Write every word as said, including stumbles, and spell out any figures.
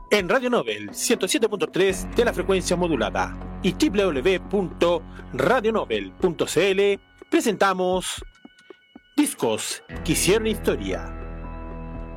En Radio Nobel ciento siete punto tres de la frecuencia modulada y doble u doble u doble u punto radio nobel punto c l presentamos Discos que hicieron historia.